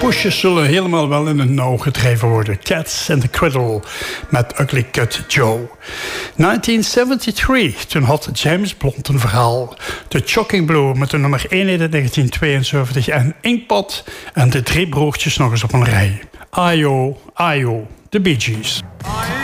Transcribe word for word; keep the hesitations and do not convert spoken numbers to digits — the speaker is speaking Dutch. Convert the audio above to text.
poesjes zullen helemaal wel in een nauw gedreven worden. Cats and the Cradle met Ugly Kid Joe. negentien zevenenzeventig, toen had James Blunt een verhaal. The Shocking Blue met de nummer één in negentien tweeënzeventig en Inkpot en de drie broertjes nog eens op een rij. Ayo, ayo, de Bee Gees.